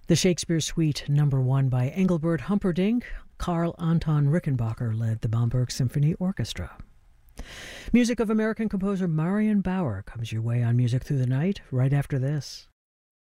The Shakespeare Suite Number 1 by Engelbert Humperdinck. Karl Anton Rickenbacker led the Bamberg Symphony Orchestra. Music of American composer Marion Bauer comes your way on Music Through the Night right after this.